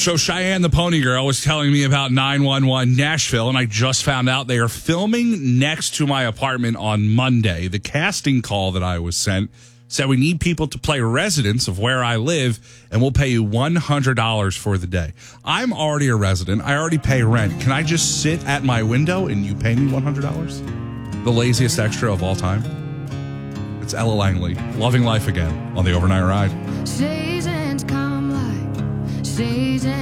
So Cheyenne the Pony Girl was telling me about 911 Nashville, and I just found out they are filming next to my apartment on Monday. The casting call that I was sent said we need people to play residents of where I live, and we'll pay you $100 for the day. I'm already a resident. I already pay rent. Can I just sit at my window and you pay me $100? The laziest extra of all time. It's Ella Langley, Loving Life Again on the Overnight Ride. Seasons come like seasons